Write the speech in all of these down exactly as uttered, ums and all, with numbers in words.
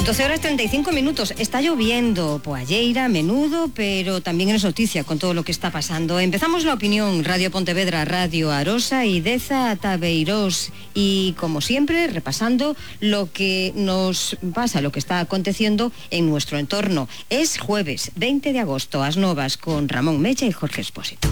doce horas treinta y cinco minutos. Está lloviendo, poalleira, menudo, pero también es noticia con todo lo que está pasando. Empezamos la opinión, Radio Pontevedra, Radio Arosa y Deza Tabeirós. Y como siempre, repasando lo que nos pasa, lo que está aconteciendo en nuestro entorno. Es jueves veinte de agosto, as novas con Ramón Mecha y Jorge Espósito.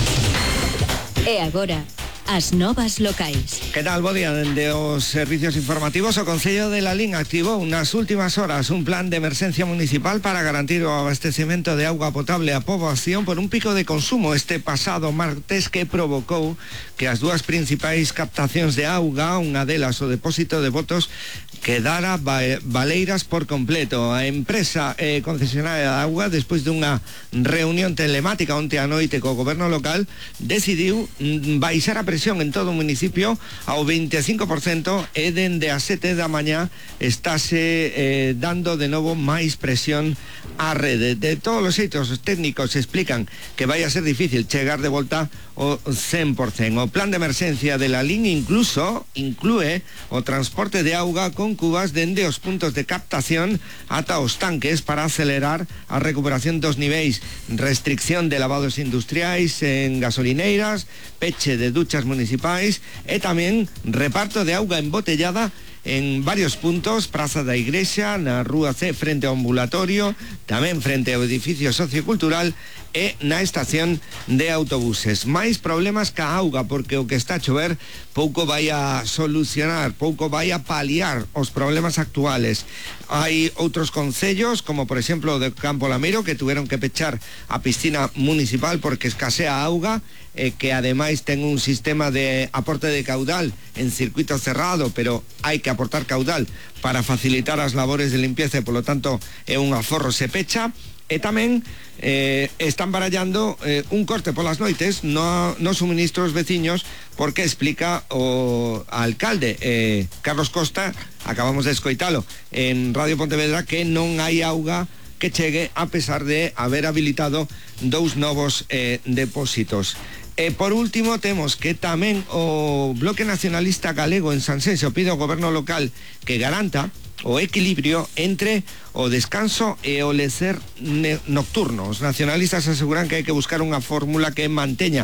E agora, as novas locais. Que tal, bo día? Dende os servicios informativos, o Concello de Lalín activou nas últimas horas un plan de emerxencia municipal para garantir o abastecemento de auga potable á poboación por un pico de consumo este pasado martes que provocou que as dúas principais captacións de auga, unha delas o depósito de Botos, quedara baleiras por completo. A empresa eh, concesionaria de auga, despois dunha reunión telemática onte a noite co goberno local, decidiu mm, baixar a presión en todo o municipio ao veinticinco por cento e dende as sete da mañá estáse eh, dando de novo máis presión á rede. De todos os xeitos, os técnicos explican que vai a ser difícil chegar de volta o cen por cento. O plan de emerxencia de Lalín incluso inclúe o transporte de auga con cubas dende os puntos de captación ata os tanques para acelerar a recuperación dos niveis, restricción de lavados industriais en gasolineiras, peche de duchas municipais e tamén reparto de auga embotellada en varios puntos, Praza da Igrexa, na Rúa C frente ao ambulatorio, tamén frente ao edificio sociocultural e na estación de autobuses. Máis problemas ca auga, porque o que está a chover pouco vai a solucionar, pouco vai a paliar os problemas actuales. Hai outros concellos, como por exemplo o de Campo Lameiro, que tuveron que pechar a piscina municipal porque escasea auga, eh, que ademais ten un sistema de aporte de caudal en circuito cerrado, pero hai que aportar caudal para facilitar as labores de limpieza e, polo tanto, é un aforro se pecha. E tamén eh, están barallando eh, un corte polas noites no, no suministros veciños, porque explica o alcalde eh, Carlos Costa, acabamos de escoitalo en Radio Pontevedra, que non hai auga que chegue a pesar de haber habilitado dous novos eh, depósitos. E por último temos que tamén o Bloque Nacionalista Galego en Sanxenxo pide ao goberno local que garanta o equilibrio entre o descanso e o lecer nocturno. Os nacionalistas aseguran que hai que buscar unha fórmula que manteña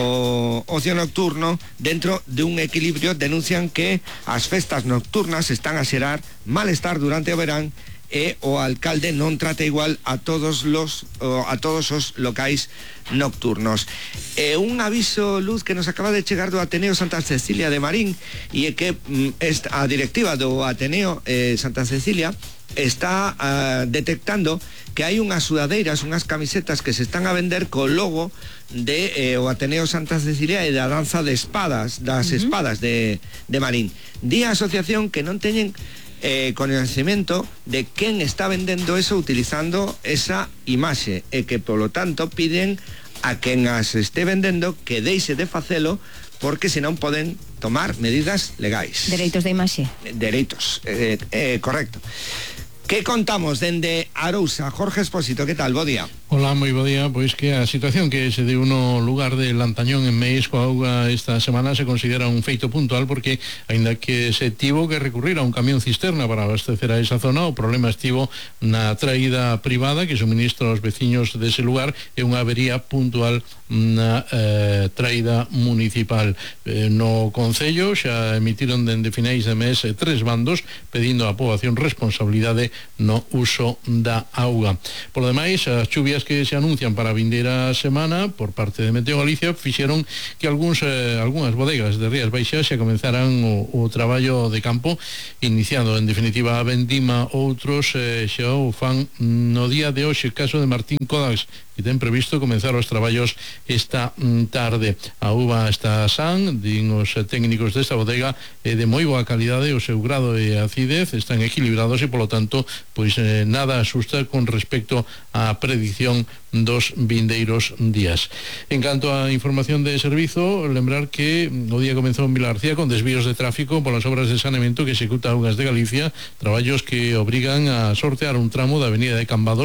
o ocio nocturno dentro de un equilibrio. Denuncian que as festas nocturnas están a xerar malestar durante o verán e o alcalde non trata igual a todos los a todos os locais nocturnos. E un aviso, Luz, que nos acaba de chegar do Ateneo Santa Cecilia de Marín, e é que mm, a directiva do Ateneo eh, Santa Cecilia está uh, detectando que hai unhas sudadeiras, unhas camisetas que se están a vender co logo de eh, o Ateneo Santa Cecilia e da danza de espadas, das uh-huh. espadas de, de Marín. Di a asociación que non teñen Eh, conocimiento de quen está vendendo eso utilizando esa imaxe e que polo tanto piden a quen as este vendendo que deixe de facelo, porque senón poden tomar medidas legais. Dereitos de imaxe. Dereitos, eh, eh, correcto. Que contamos dende Arousa? Jorge Espósito, que tal? Bo día. Hola, moi bo día. Pois que a situación que se deu no lugar de Lantañón en Meis coa auga esta semana se considera un feito puntual, porque aínda que se tivo que recurrir a un camión cisterna para abastecer a esa zona, o problema estivo na traída privada que suministra aos veciños dese lugar e unha avería puntual na eh, traída municipal. Eh, no Concello xa emitiron dende finais de mes eh, tres bandos pedindo á poboación responsabilidade no uso da auga. Por demais, as chuvias que se anuncian para a vindeira semana por parte de Meteo Galicia fixeron que algúns, eh, algunhas bodegas de Rías Baixas xa comenzaran o, o traballo de campo, iniciando en definitiva a vendima. Outros eh, xa o fan no día de hoxe, caso de Martín Kodax, que ten previsto comenzar os traballos esta tarde. A uva está san, din os técnicos desta bodega, é de moi boa calidade, o seu grado e acidez están equilibrados e, polo tanto, pois eh, nada asusta con respecto á predicción dos vindeiros días. En canto á información de servizo, lembrar que o día comenzou en Vilarcía con desvíos de tráfico polas obras de saneamento que executa Augas de Galicia, traballos que obrigan a sortear un tramo da avenida de Cambados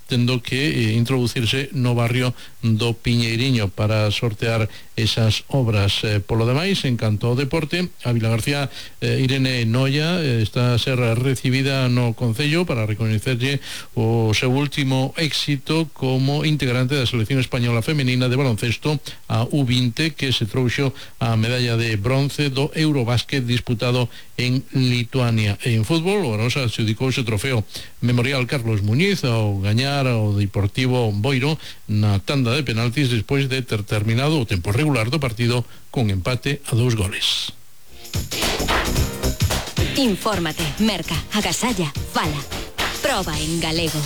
tendo que eh, introducirse no barrio do Piñeiriño para sortear esas obras. Eh, polo demais, en canto ao deporte, a Vilagarcía eh, Irene Noia eh, está a ser recibida no Concello para recoñecerlle o seu último éxito como integrante da selección española femenina de baloncesto, a U vinte, que se trouxo a medalla de bronce do Eurobásquet disputado en Lituania. En fútbol, o Arosa adxudicou ese trofeo Memorial Carlos Muñiz ao gañar ao Deportivo Boiro na tanda de penaltis despois de ter terminado o tempo regular do partido con empate a dous goles. Infórmate, merca, agasalla, fala. Proba en galego.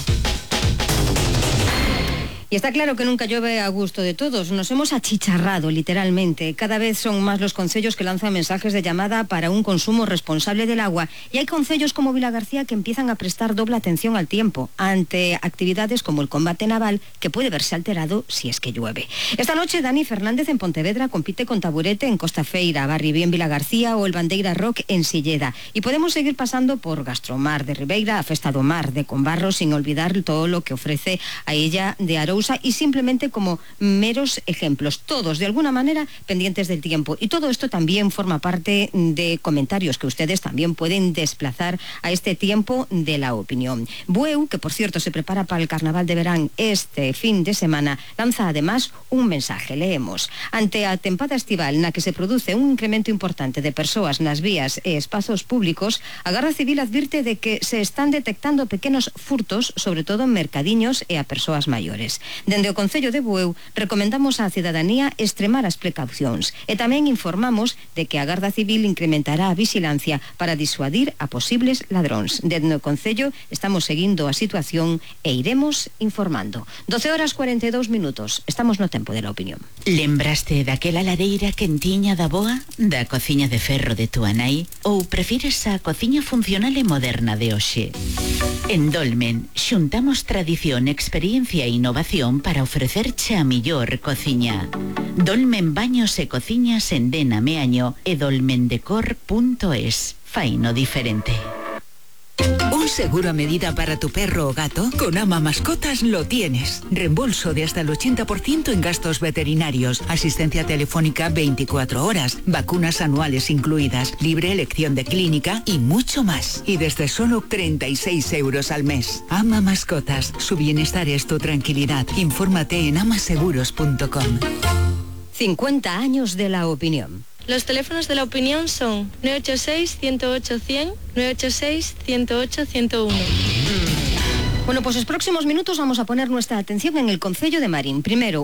Y está claro que nunca llueve a gusto de todos. Nos hemos achicharrado, literalmente. Cada vez son más los concellos que lanzan mensajes de llamada para un consumo responsable del agua. Y hay concellos como Vilagarcía que empiezan a prestar doble atención al tiempo ante actividades como el combate naval, que puede verse alterado si es que llueve. Esta noche Dani Fernández en Pontevedra compite con Taburete en Costa Feira, Barribí en Vilagarcía o el Bandeira Rock en Silleda. Y podemos seguir pasando por Gastromar de Ribeira, a Festa do Mar de Conbarro, sin olvidar todo lo que ofrece a ella de Arousa, y simplemente como meros ejemplos, todos de alguna manera pendientes del tiempo. Y todo esto también forma parte de comentarios que ustedes también pueden desplazar a este tiempo de la opinión. Bueu, que por cierto se prepara para el Carnaval de Verán este fin de semana, lanza además un mensaje. Leemos: ante a tempada estival na que se produce un incremento importante de persoas nas vías e espazos públicos, a Garda Civil advirte de que se están detectando pequenos furtos, sobre todo en mercadiños e a persoas maiores. Dende o Concello de Bueu recomendamos á cidadanía extremar as precaucións e tamén informamos de que a Garda Civil incrementará a vigilancia para disuadir a posibles ladróns. Dende o Concello estamos seguindo a situación e iremos informando. doce horas cuarenta e dous minutos. Estamos no tempo de la opinión. Lembraste daquela ladeira quentiña da boa, da cociña de ferro de túa nai, ou prefires a cociña funcional e moderna de hoxe? En Dolmen xuntamos tradición, experiencia e innovación para ofrecerche a millor cociña. Dolmen Baños e Cociñas en Dena Meaño e dolmendecor punto es. Faino diferente. ¿Un seguro a medida para tu perro o gato? Con Ama Mascotas lo tienes. Reembolso de hasta el ochenta por ciento en gastos veterinarios, asistencia telefónica veinticuatro horas, vacunas anuales incluidas, libre elección de clínica y mucho más. Y desde solo treinta y seis euros al mes. Ama Mascotas, su bienestar es tu tranquilidad. Infórmate en amaseguros punto com. cincuenta años de la opinión. Los teléfonos de la opinión son nueve ocho seis, ciento ocho, cien, nueve ocho seis, ciento ocho, ciento uno. Bueno, pues los próximos minutos vamos a poner nuestra atención en el Concello de Marín. Primero,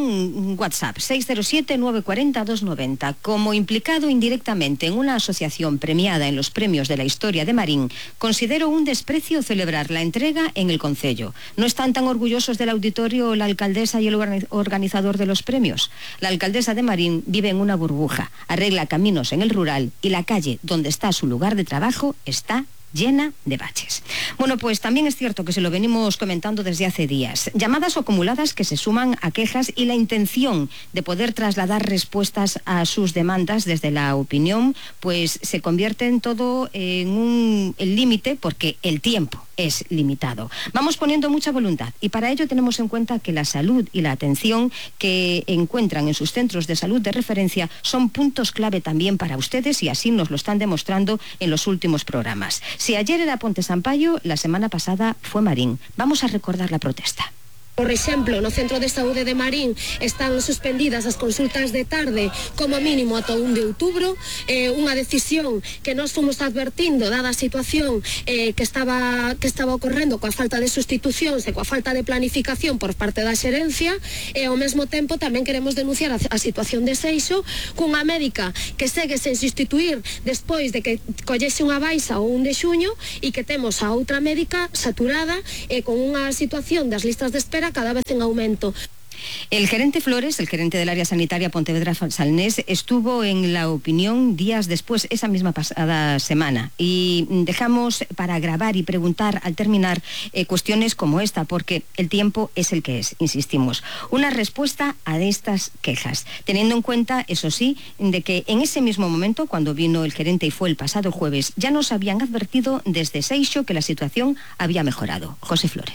un WhatsApp, seis cero siete, nueve cuatro cero, dos nueve cero. Como implicado indirectamente en una asociación premiada en los premios de la historia de Marín, considero un desprecio celebrar la entrega en el Concello. ¿No están tan orgullosos del auditorio la alcaldesa y el organizador de los premios? La alcaldesa de Marín vive en una burbuja, arregla caminos en el rural y la calle donde está su lugar de trabajo está llena de baches. Bueno, pues también es cierto que se lo venimos comentando desde hace días. Llamadas acumuladas que se suman a quejas y la intención de poder trasladar respuestas a sus demandas desde la opinión, pues se convierte en todo en un límite porque el tiempo es limitado. Vamos poniendo mucha voluntad y para ello tenemos en cuenta que la salud y la atención que encuentran en sus centros de salud de referencia son puntos clave también para ustedes y así nos lo están demostrando en los últimos programas. Si ayer era Ponte Sampaio, la semana pasada fue Marín. Vamos a recordar la protesta. Por exemplo, no Centro de Saúde de Marín están suspendidas as consultas de tarde como mínimo ata un de outubro, eh, unha decisión que nós fomos advertindo dada a situación eh, que estaba que estaba ocorrendo coa falta de sustitucións e coa falta de planificación por parte da xerencia e ao mesmo tempo tamén queremos denunciar a, a situación de Seixo cunha médica que segue sen sustituir despois de que collese unha baixa o un de xuño e que temos a outra médica saturada e con unha situación das listas de espera cada vez en aumento. El gerente Flores, el gerente del área sanitaria Pontevedra-Salnés, estuvo en la opinión días después, esa misma pasada semana. Y dejamos para grabar y preguntar al terminar eh, cuestiones como esta, porque el tiempo es el que es, insistimos. Una respuesta a estas quejas, teniendo en cuenta, eso sí, de que en ese mismo momento, cuando vino el gerente y fue el pasado jueves, ya nos habían advertido desde Seixo que la situación había mejorado. José Flores.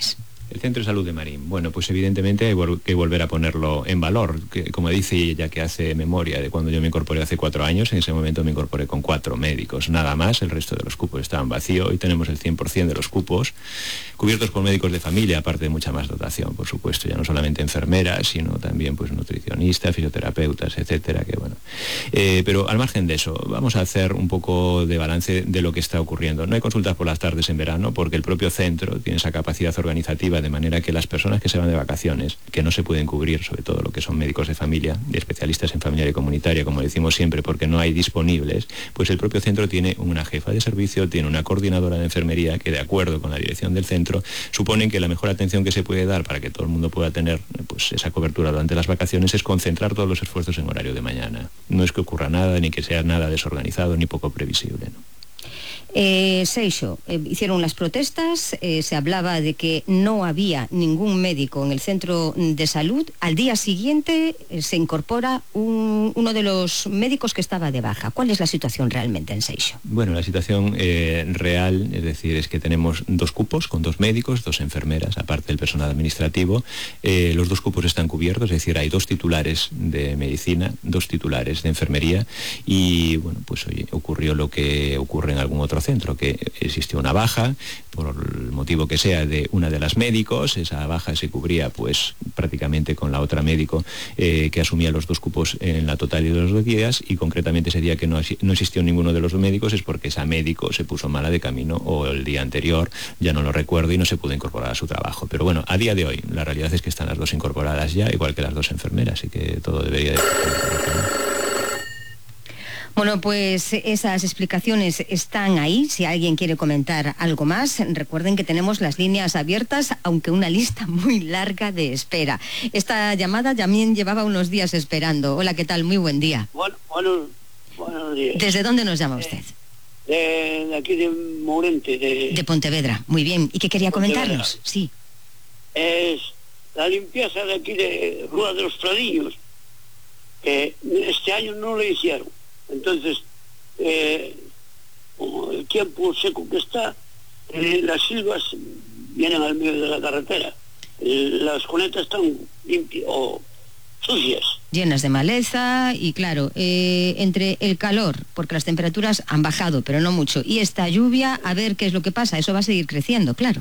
El Centro de Salud de Marín. Bueno, pues evidentemente hay que volver a ponerlo en valor. Que, como dice ella, que hace memoria de cuando yo me incorporé hace cuatro años, en ese momento me incorporé con cuatro médicos, nada más, el resto de los cupos estaban vacíos. Hoy tenemos el cien por ciento de los cupos cubiertos por médicos de familia, aparte de mucha más dotación, por supuesto, ya no solamente enfermeras, sino también pues nutricionistas, fisioterapeutas, etcétera, que bueno. Eh, pero al margen de eso, vamos a hacer un poco de balance de lo que está ocurriendo. No hay consultas por las tardes en verano, porque el propio centro tiene esa capacidad organizativa, de manera que las personas que se van de vacaciones, que no se pueden cubrir, sobre todo lo que son médicos de familia, de especialistas en familiar y comunitaria, como decimos siempre, porque no hay disponibles, pues el propio centro tiene una jefa de servicio, tiene una coordinadora de enfermería que, de acuerdo con la dirección del centro, suponen que la mejor atención que se puede dar para que todo el mundo pueda tener pues esa cobertura durante las vacaciones es concentrar todos los esfuerzos en horario de mañana. No es que ocurra nada, ni que sea nada desorganizado, ni poco previsible, ¿no? Eh, Seixo, eh, hicieron las protestas, eh, se hablaba de que no había ningún médico en el centro de salud. Al día siguiente eh, se incorpora un, uno de los médicos que estaba de baja. ¿Cuál es la situación realmente en Seixo? Bueno, la situación eh, real, es decir, es que tenemos dos cupos con dos médicos, dos enfermeras, aparte del personal administrativo. Eh, los dos cupos están cubiertos, es decir, hay dos titulares de medicina, dos titulares de enfermería y, bueno, pues oye, ocurrió lo que ocurre en algún otro centro, que existió una baja por el motivo que sea de una de las médicos. Esa baja se cubría pues prácticamente con la otra médico eh, que asumía los dos cupos en la totalidad de los dos días, y concretamente ese día que no, no existió ninguno de los dos médicos es porque esa médico se puso mala de camino, o el día anterior, ya no lo recuerdo, y no se pudo incorporar a su trabajo. Pero bueno, a día de hoy la realidad es que están las dos incorporadas ya, igual que las dos enfermeras, así que todo debería de... Bueno, pues esas explicaciones están ahí. Si alguien quiere comentar algo más, recuerden que tenemos las líneas abiertas, aunque una lista muy larga de espera. Esta llamada también llevaba unos días esperando. Hola, ¿qué tal? Muy buen día. Bueno, bueno, buenos días. ¿Desde dónde nos llama usted? De, de aquí de Mourente. De, de Pontevedra, muy bien. ¿Y qué quería Pontevedra. comentarnos? Sí. Es la limpieza de aquí de Rúa de los Pradiños, que este año no lo hicieron. Entonces, eh, como el tiempo seco que está, eh, las silvas vienen al medio de la carretera. Eh, las cunetas están limpias o sucias. Llenas de maleza y, claro, eh, entre el calor, porque las temperaturas han bajado, pero no mucho, y esta lluvia, a ver qué es lo que pasa. Eso va a seguir creciendo, claro.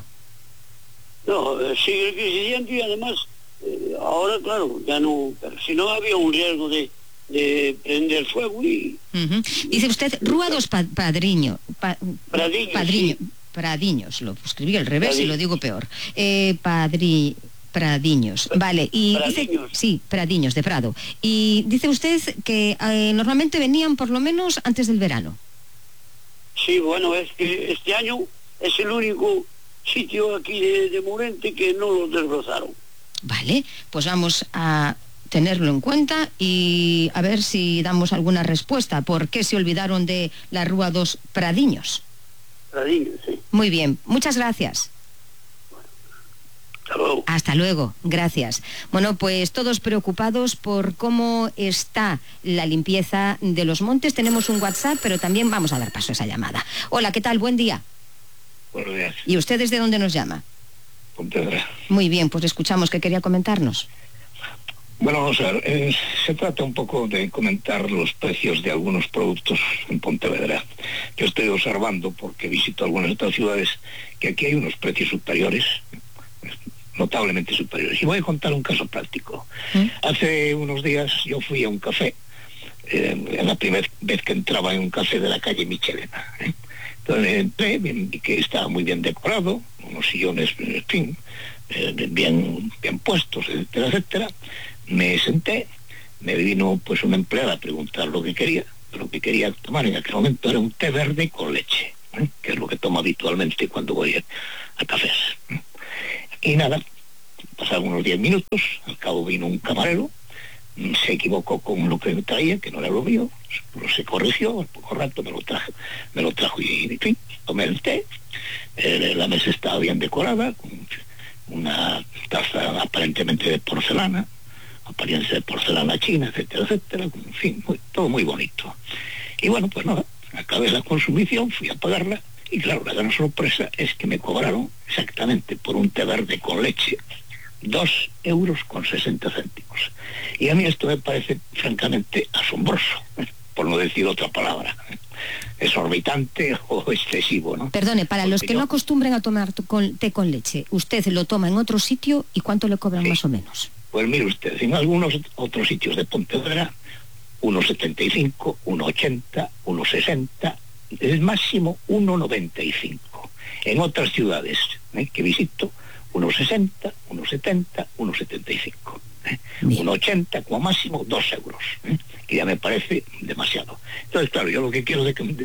No, eh, sigue creciendo, y además, eh, ahora, claro, ya no... Pero si no, había un riesgo de... de prender fuego y... Uh-huh. Dice usted Rúa dos pa Padriño, pa Pradiños, Padriño, sí. Pradiños, lo escribí al revés Pradiños. y lo digo peor. Eh, padri Pradiños, vale, y Pradiños. dice, sí, Pradiños, de Prado. Y dice usted que eh, normalmente venían por lo menos antes del verano. Sí, bueno, es que este año es el único sitio aquí de, de Mourente que no lo desbrozaron. Vale, pues vamos a tenerlo en cuenta y a ver si damos alguna respuesta. ¿Por qué se olvidaron de la Rúa dos Pradiños? Pradiños, sí. Muy bien, muchas gracias. Hasta luego. Hasta luego, gracias. Bueno, pues todos preocupados por cómo está la limpieza de los montes. Tenemos un WhatsApp, pero también vamos a dar paso a esa llamada. Hola, ¿qué tal? Buen día. Buenos días. ¿Y usted desde dónde nos llama? Pontevedra. Muy bien, pues escuchamos que quería comentarnos. Bueno, vamos a ver, eh, se trata un poco de comentar los precios de algunos productos en Pontevedra. Yo estoy observando, porque visito algunas otras ciudades, que aquí hay unos precios superiores, notablemente superiores. Y voy a contar un caso práctico. ¿Mm? Hace unos días yo fui a un café, eh, la primera vez que entraba en un café de la calle Michelena. ¿eh? Entonces entré, vi que estaba muy bien decorado, unos sillones, en fin, eh, bien, bien puestos, etcétera, etcétera. Me senté, me vino pues una empleada a preguntar lo que quería. Lo que quería tomar en aquel momento era un té verde con leche, ¿eh? que es lo que tomo habitualmente cuando voy a, a cafés. ¿eh? Y nada, pasaron unos diez minutos, al cabo vino un camarero, se equivocó con lo que me traía, que no era lo mío, se corrigió, al poco rato me lo trajo, me lo trajo y, en fin, tomé el té. Eh, la mesa estaba bien decorada, con una taza aparentemente de porcelana, apariencia de porcelana china, etcétera, etcétera, en fin, muy, todo muy bonito. Y bueno, pues nada, acabé la consumición, fui a pagarla Y claro, la gran sorpresa es que me cobraron exactamente por un té verde con leche dos euros con sesenta céntimos. Y a mí esto me parece francamente asombroso, por no decir otra palabra, exorbitante o excesivo, ¿no? Perdone, para Porque los que yo, no acostumbren a tomar con, té con leche, ¿usted lo toma en otro sitio y cuánto le cobran sí, más o menos? Pues mire usted, en algunos otros sitios de Pontevedra, uno setenta y cinco, uno ochenta, uno sesenta, el máximo uno noventa y cinco. En otras ciudades ¿eh? que visito, uno sesenta, uno setenta, uno setenta y cinco. ¿eh? uno ochenta, como máximo dos euros, ¿eh? que ya me parece demasiado. Entonces, claro, yo lo que quiero de, de,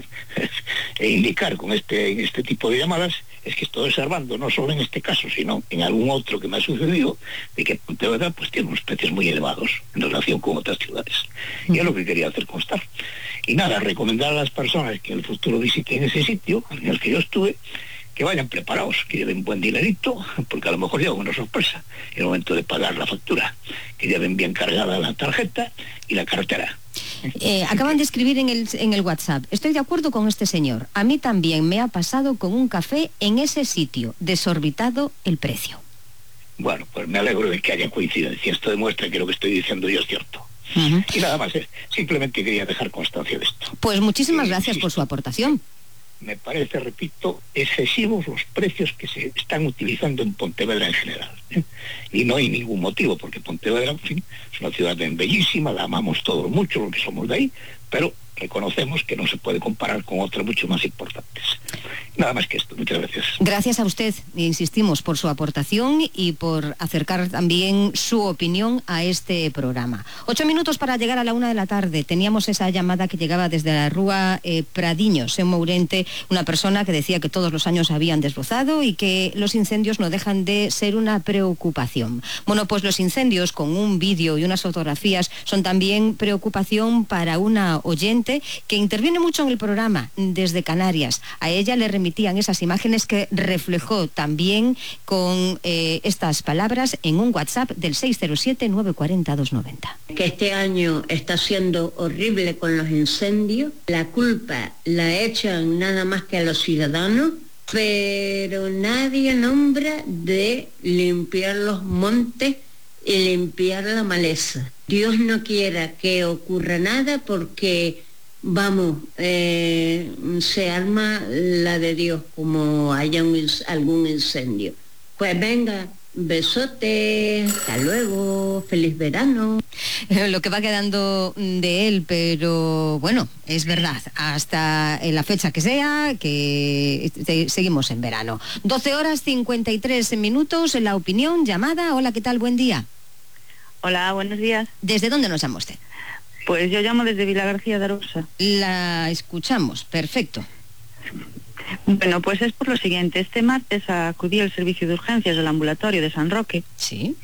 de, indicar con este, este tipo de llamadas es que estoy observando, no solo en este caso, sino en algún otro que me ha sucedido, de que Pontevedra pues tiene unos precios muy elevados en relación con otras ciudades. Y es lo que quería hacer constar. Y nada, recomendar a las personas que en el futuro visiten ese sitio en el que yo estuve, que vayan preparados, que lleven un buen dinerito, porque a lo mejor llevan una sorpresa en el momento de pagar la factura, que lleven bien cargada la tarjeta y la cartera. Eh, acaban de escribir en el, en el WhatsApp, estoy de acuerdo con este señor, a mí también me ha pasado con un café en ese sitio, desorbitado el precio. Bueno, pues me alegro de que haya coincidencia, esto demuestra que lo que estoy diciendo yo es cierto. Uh-huh. Y nada más, eh, simplemente quería dejar constancia de esto. Pues muchísimas gracias por su aportación. Me parece, repito, excesivos los precios que se están utilizando en Pontevedra en general, ¿eh? Y no hay ningún motivo, porque Pontevedra, en fin, es una ciudad bellísima, la amamos todos mucho, los que somos de ahí, pero reconocemos que no se puede comparar con otras mucho más importantes. Nada más que esto, muchas gracias. Gracias a usted, insistimos, por su aportación y por acercar también su opinión a este programa. Ocho minutos para llegar a la una de la tarde. Teníamos esa llamada que llegaba desde la Rúa eh, Pradiños, en Mourente, una persona que decía que todos los años habían desbrozado y que los incendios no dejan de ser una preocupación. Bueno, pues los incendios, con un vídeo y unas fotografías, son también preocupación para una oyente que interviene mucho en el programa desde Canarias. A ella le remitían esas imágenes que reflejó también con eh, estas palabras en un WhatsApp del seis cero siete, nueve cuatro cero, dos nueve cero. Que este año está siendo horrible con los incendios, la culpa la echan nada más que a los ciudadanos, pero nadie nombra de limpiar los montes y limpiar la maleza. Dios no quiera que ocurra nada porque, vamos, eh, se arma la de Dios como haya un, algún incendio. Pues venga, besote, hasta luego, feliz verano. Lo que va quedando de él, pero bueno, es verdad, hasta en la fecha que sea, que seguimos en verano. doce horas cincuenta y tres minutos, la opinión, llamada. Hola, ¿qué tal? Buen día. Hola, buenos días. ¿Desde dónde nos llama usted? Pues yo llamo desde Vilagarcía de Arousa. La escuchamos, perfecto. Bueno, pues es por lo siguiente. Este martes acudí al servicio de urgencias del ambulatorio de San Roque. Sí.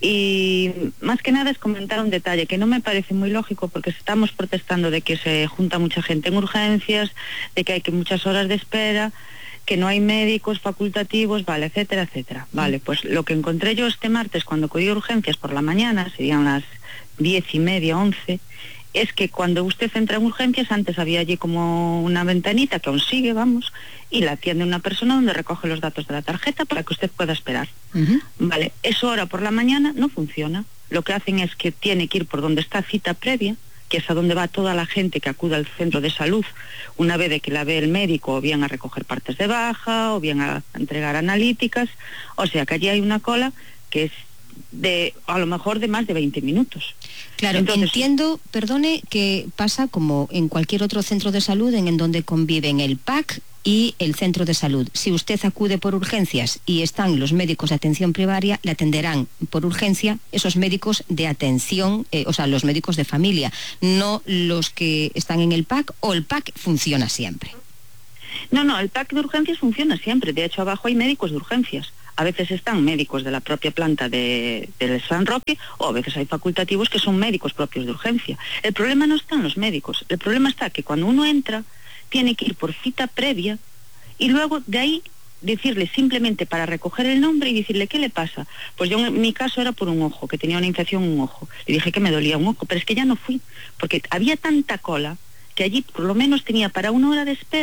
Y más que nada es comentar un detalle que no me parece muy lógico, porque estamos protestando de que se junta mucha gente en urgencias, de que hay que muchas horas de espera, que no hay médicos facultativos, vale, etcétera, etcétera. Vale, pues lo que encontré yo este martes cuando acudí a urgencias por la mañana, serían las diez y media, once, es que cuando usted entra en urgencias, antes había allí como una ventanita que aún sigue, vamos, y la atiende una persona donde recoge los datos de la tarjeta para que usted pueda esperar. Uh-huh. Vale, eso ahora por la mañana no funciona. Lo que hacen es que tiene que ir por donde está cita previa, que es a donde va toda la gente que acude al centro de salud una vez de que la ve el médico, o bien a recoger partes de baja, o bien a entregar analíticas. O sea que allí hay una cola que es de a lo mejor de más de veinte minutos. Claro, entonces, entiendo, perdone, que pasa como en cualquier otro centro de salud en, en donde conviven el P A C y el centro de salud. Si usted acude por urgencias y están los médicos de atención primaria, le atenderán por urgencia esos médicos de atención, eh, o sea, los médicos de familia, no los que están en el P A C, o el P A C funciona siempre. No, no, el P A C de urgencias funciona siempre. De hecho, abajo hay médicos de urgencias. A veces están médicos de la propia planta de, de San Roque, o a veces hay facultativos que son médicos propios de urgencia. El problema no está en los médicos. El problema está que cuando uno entra, tiene que ir por cita previa y luego de ahí decirle simplemente para recoger el nombre y decirle qué le pasa. Pues yo en mi caso era por un ojo, que tenía una infección en un ojo. Le dije que me dolía un ojo, pero es que ya no fui, porque había tanta cola que allí por lo menos tenía para una hora de espera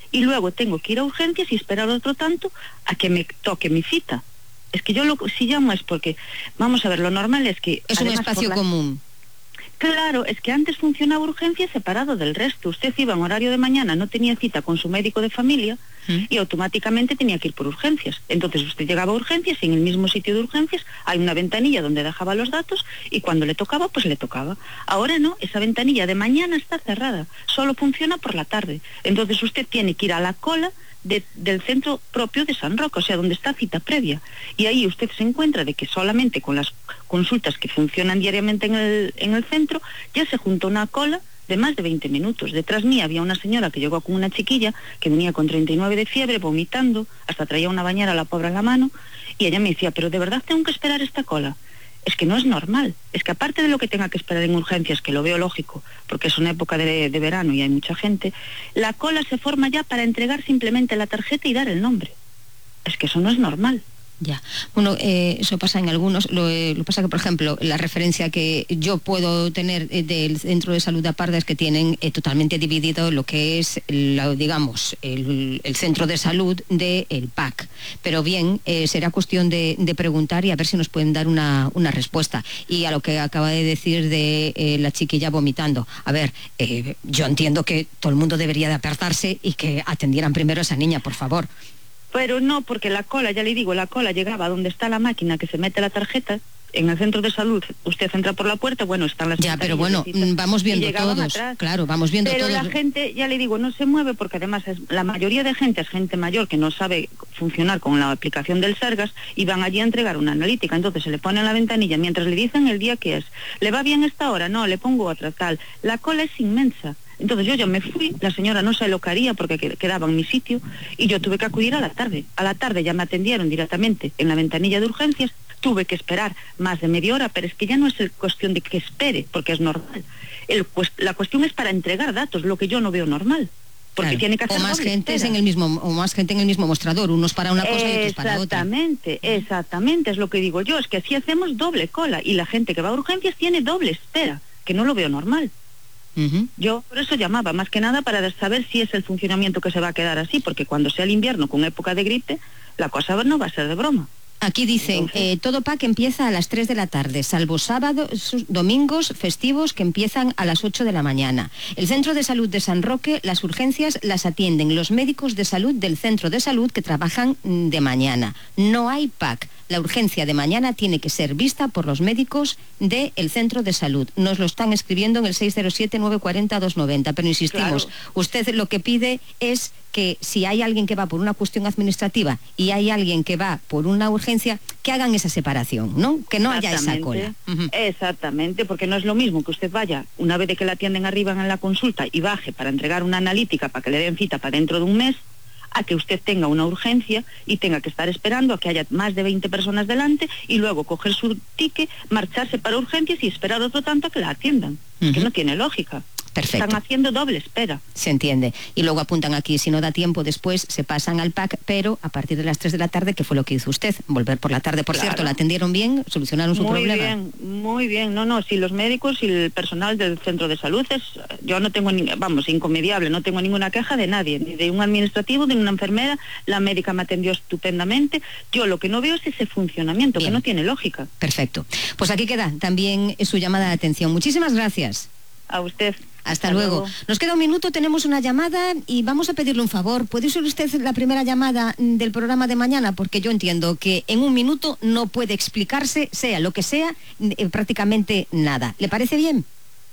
y luego tengo que ir a urgencias y esperar otro tanto a que me toque mi cita. Es que yo lo si llamo es porque, vamos a ver, lo normal es que... Es un espacio la... común. Claro, es que antes funcionaba urgencia separado del resto. Usted iba en horario de mañana, no tenía cita con su médico de familia ¿Mm? y automáticamente tenía que ir por urgencias. Entonces usted llegaba a urgencias y en el mismo sitio de urgencias hay una ventanilla donde dejaba los datos y cuando le tocaba, pues le tocaba. Ahora no, esa ventanilla de mañana está cerrada, solo funciona por la tarde. Entonces usted tiene que ir a la cola De, del centro propio de San Roque, o sea, donde está cita previa. Y ahí usted se encuentra de que solamente con las consultas que funcionan diariamente en el, en el centro, ya se junta una cola de más de veinte minutos. Detrás mía había una señora que llegó con una chiquilla que venía con treinta y nueve de fiebre, vomitando, hasta traía una bañera a la pobre en la mano, y ella me decía, pero ¿de verdad tengo que esperar esta cola? Es que no es normal, es que aparte de lo que tenga que esperar en urgencias, que lo veo lógico, porque es una época de, de verano y hay mucha gente, la cola se forma ya para entregar simplemente la tarjeta y dar el nombre. Es que eso no es normal. Ya, bueno, eh, eso pasa en algunos, lo, eh, lo pasa que, por ejemplo, la referencia que yo puedo tener eh, del Centro de Salud de Aparda es que tienen eh, totalmente dividido lo que es, la, digamos, el, el centro de salud del P A C. Pero bien, eh, será cuestión de, de preguntar y a ver si nos pueden dar una, una respuesta. Y a lo que acaba de decir de eh, la chiquilla vomitando, a ver, eh, yo entiendo que todo el mundo debería de apartarse y que atendieran primero a esa niña, por favor. Pero no, porque la cola, ya le digo, la cola llegaba donde está la máquina que se mete la tarjeta, en el centro de salud, usted entra por la puerta, bueno, están las... Ya, pero bueno, vamos viendo todos, atrás. Claro, vamos viendo pero todos. Pero la gente, ya le digo, no se mueve porque además es, la mayoría de gente es gente mayor que no sabe funcionar con la aplicación del Sergas y van allí a entregar una analítica, entonces se le pone en la ventanilla mientras le dicen el día que es. ¿Le va bien esta hora? No, le pongo otra, tal. La cola es inmensa. Entonces yo ya me fui, la señora no se lo que haría porque quedaba en mi sitio y yo tuve que acudir a la tarde. A la tarde ya me atendieron directamente en la ventanilla de urgencias, tuve que esperar más de media hora, pero es que ya no es el cuestión de que espere, porque es normal. El, pues, la cuestión es para entregar datos, lo que yo no veo normal. Porque claro. tiene que hacer o más gente en el mismo o más gente en el mismo mostrador, unos para una cosa y otros para otra. Exactamente, exactamente, es lo que digo yo, es que así hacemos doble cola y la gente que va a urgencias tiene doble espera, que no lo veo normal. Uh-huh. Yo por eso llamaba, más que nada para saber si es el funcionamiento que se va a quedar así, porque cuando sea el invierno con época de gripe, la cosa no va a ser de broma. Aquí dicen, Entonces, eh, todo P A C empieza a las tres de la tarde, salvo sábados, domingos, festivos que empiezan a las ocho de la mañana. El Centro de Salud de San Roque, las urgencias las atienden los médicos de salud del Centro de Salud que trabajan de mañana. No hay P A C. La urgencia de mañana tiene que ser vista por los médicos del Centro de Salud. Nos lo están escribiendo en el seis cero siete, nueve cuatro cero, dos nueve cero, pero insistimos, claro. Usted lo que pide es que si hay alguien que va por una cuestión administrativa y hay alguien que va por una urgencia, que hagan esa separación, ¿no? Que no haya esa cola. Uh-huh. Exactamente, porque no es lo mismo que usted vaya una vez de que la atienden arriba en la consulta y baje para entregar una analítica para que le den cita para dentro de un mes, a que usted tenga una urgencia y tenga que estar esperando a que haya más de veinte personas delante y luego coger su ticket, marcharse para urgencias y esperar otro tanto a que la atiendan. Uh-huh. Que no tiene lógica. Perfecto. Están haciendo doble espera. Se entiende. Y luego apuntan aquí, si no da tiempo después se pasan al P A C, pero a partir de las tres de la tarde, que fue lo que hizo usted, volver por la tarde. Por claro. cierto, ¿la atendieron bien? ¿Solucionaron su muy problema? Muy bien, muy bien. No, no, si los médicos y el personal del centro de salud, es, yo no tengo, ni, vamos, incomediable, no tengo ninguna queja de nadie, ni de un administrativo, ni de una enfermera, la médica me atendió estupendamente. Yo lo que no veo es ese funcionamiento, bien. Que no tiene lógica. Perfecto. Pues aquí queda también su llamada de atención. Muchísimas gracias. A usted. Hasta, Hasta luego. luego. Nos queda un minuto, tenemos una llamada y vamos a pedirle un favor. ¿Puede ser usted la primera llamada del programa de mañana? Porque yo entiendo que en un minuto no puede explicarse, sea lo que sea, eh, prácticamente nada. ¿Le parece bien?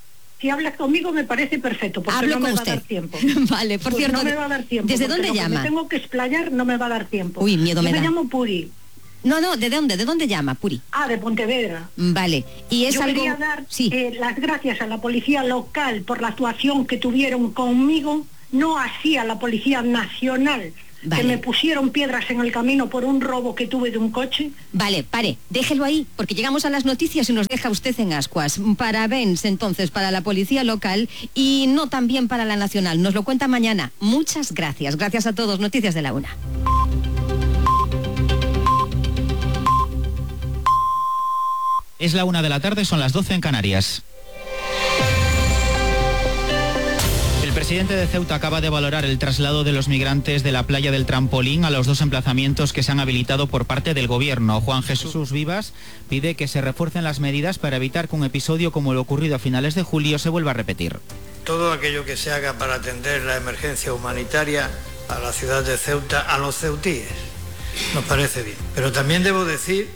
Si hablas conmigo me parece perfecto, porque Hablo no me con va usted. a dar tiempo. Vale, por pues cierto. No me va a dar tiempo. ¿Desde dónde llama? Me tengo que explayar, no me va a dar tiempo. Uy, miedo yo me da. Me llamo Puri. No, no, ¿de dónde? ¿De dónde llama, Puri? Ah, de Pontevedra. Vale. Y es Yo algo... quería dar sí. eh, las gracias a la policía local por la actuación que tuvieron conmigo, no así a la policía nacional, vale. Que me pusieron piedras en el camino por un robo que tuve de un coche. Vale, pare, déjelo ahí, porque llegamos a las noticias y nos deja usted en ascuas. Parabéns, entonces, para la policía local y no también para la nacional. Nos lo cuenta mañana. Muchas gracias. Gracias a todos. Noticias de la Una. Es la una de la tarde, son las doce en Canarias. El presidente presidente de Ceuta acaba de valorar el traslado de los migrantes de la playa del Trampolín a los dos emplazamientos que se han habilitado por parte del gobierno. Juan Jesús Vivas pide que se refuercen las medidas para evitar que un episodio como el ocurrido a finales de julio se vuelva a repetir. Todo aquello que se haga para atender la emergencia humanitaria a la ciudad de Ceuta, a los ceutíes, nos parece bien. Pero también debo decir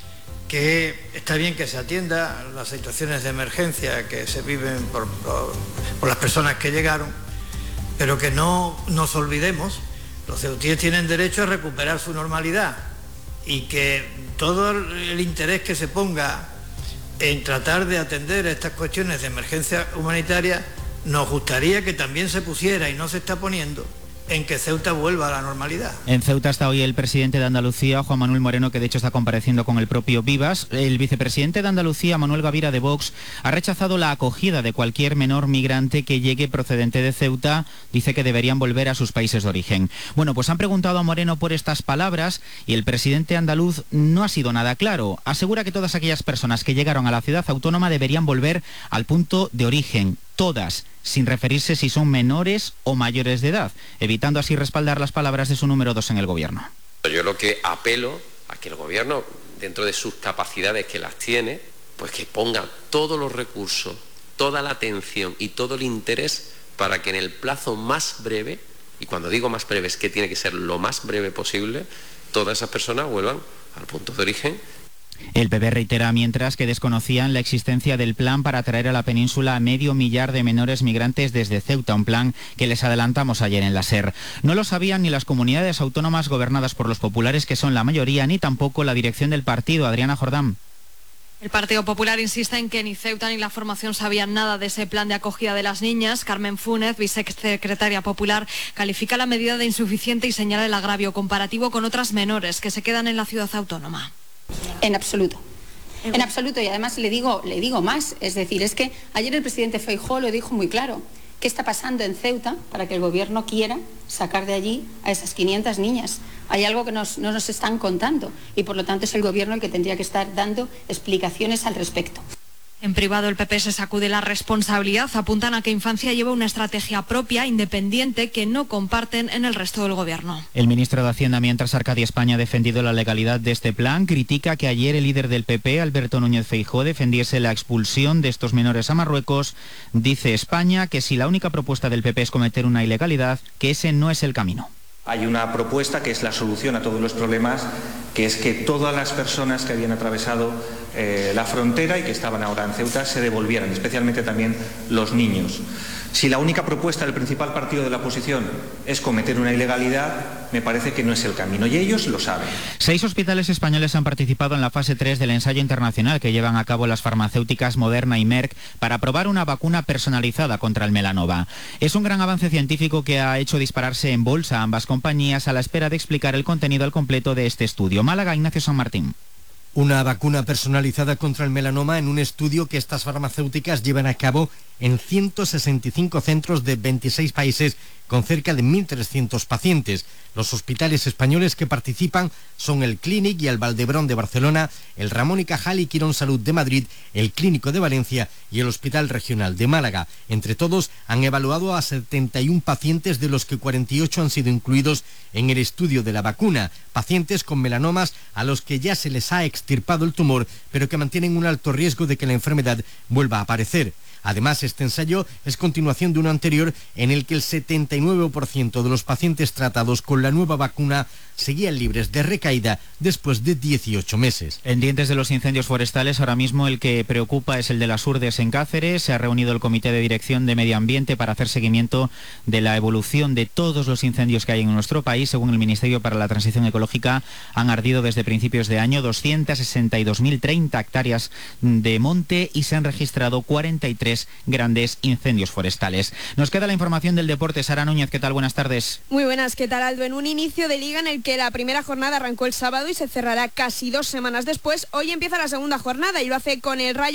que está bien que se atienda las situaciones de emergencia que se viven por, por, por las personas que llegaron, pero que no nos olvidemos, los ceutíes tienen derecho a recuperar su normalidad y que todo el interés que se ponga en tratar de atender estas cuestiones de emergencia humanitaria, nos gustaría que también se pusiera, y no se está poniendo, en que Ceuta vuelva a la normalidad. En Ceuta está hoy el presidente de Andalucía, Juan Manuel Moreno, que de hecho está compareciendo con el propio Vivas. El vicepresidente de Andalucía, Manuel Gavira, de Vox, ha rechazado la acogida de cualquier menor migrante que llegue procedente de Ceuta. Dice que deberían volver a sus países de origen. Bueno, pues han preguntado a Moreno por estas palabras y el presidente andaluz no ha sido nada claro. Asegura que todas aquellas personas que llegaron a la ciudad autónoma deberían volver al punto de origen. Todas, sin referirse si son menores o mayores de edad, evitando así respaldar las palabras de su número dos en el gobierno. Yo lo que apelo a que el gobierno, dentro de sus capacidades que las tiene, pues que ponga todos los recursos, toda la atención y todo el interés para que en el plazo más breve, y cuando digo más breve es que tiene que ser lo más breve posible, todas esas personas vuelvan al punto de origen. El P P reitera mientras que desconocían la existencia del plan para traer a la península a medio millar de menores migrantes desde Ceuta, un plan que les adelantamos ayer en la SER. No lo sabían ni las comunidades autónomas gobernadas por los populares, que son la mayoría, ni tampoco la dirección del partido. Adriana Jordán. El Partido Popular insiste en que ni Ceuta ni la formación sabían nada de ese plan de acogida de las niñas. Carmen Fúnez, vicesecretaria popular, califica la medida de insuficiente y señala el agravio comparativo con otras menores que se quedan en la ciudad autónoma. En absoluto. En absoluto, y además le digo, le digo más, es decir, es que ayer el presidente Feijóo lo dijo muy claro. ¿Qué está pasando en Ceuta para que el gobierno quiera sacar de allí a esas quinientas niñas? Hay algo que nos, no nos están contando y por lo tanto es el gobierno el que tendría que estar dando explicaciones al respecto. En privado el P P se sacude la responsabilidad, apuntan a que Infancia lleva una estrategia propia, independiente, que no comparten en el resto del gobierno. El ministro de Hacienda, mientras Arcadia España ha defendido la legalidad de este plan, critica que ayer el líder del P P, Alberto Núñez Feijóo, defendiese la expulsión de estos menores a Marruecos. Dice España que si la única propuesta del P P es cometer una ilegalidad, que ese no es el camino. Hay una propuesta que es la solución a todos los problemas, que es que todas las personas que habían atravesado eh, la frontera y que estaban ahora en Ceuta se devolvieran, especialmente también los niños. Si la única propuesta del principal partido de la oposición es cometer una ilegalidad, me parece que no es el camino, y ellos lo saben. Seis hospitales españoles han participado en la fase tres del ensayo internacional que llevan a cabo las farmacéuticas Moderna y Merck para probar una vacuna personalizada contra el melanoma. Es un gran avance científico que ha hecho dispararse en bolsa a ambas compañías a la espera de explicar el contenido al completo de este estudio. Málaga, Ignacio San Martín. Una vacuna personalizada contra el melanoma en un estudio que estas farmacéuticas llevan a cabo en ciento sesenta y cinco centros de veintiséis países con cerca de mil trescientos pacientes. Los hospitales españoles que participan son el Clínic y el Valdebrón de Barcelona, el Ramón y Cajal y Quirón Salud de Madrid, el Clínico de Valencia y el Hospital Regional de Málaga. Entre todos han evaluado a setenta y uno pacientes, de los que cuarenta y ocho han sido incluidos en el estudio de la vacuna, pacientes con melanomas a los que ya se les ha extirpado el tumor, pero que mantienen un alto riesgo de que la enfermedad vuelva a aparecer. Además, este ensayo es continuación de uno anterior en el que el setenta y nueve por ciento de los pacientes tratados con la nueva vacuna seguían libres de recaída después de dieciocho meses. Pendientes de los incendios forestales, ahora mismo el que preocupa es el de las Urdes en Cáceres. Se ha reunido el Comité de Dirección de Medio Ambiente para hacer seguimiento de la evolución de todos los incendios que hay en nuestro país. Según el Ministerio para la Transición Ecológica, han ardido desde principios de año doscientas sesenta y dos mil treinta hectáreas de monte y se han registrado cuarenta y tres grandes incendios forestales. Nos queda la información del deporte. Sara Núñez, ¿qué tal? Buenas tardes. Muy buenas, ¿qué tal, Aldo? En un inicio de liga en el que la primera jornada arrancó el sábado y se cerrará casi dos semanas después, hoy empieza la segunda jornada y lo hace con el Rayo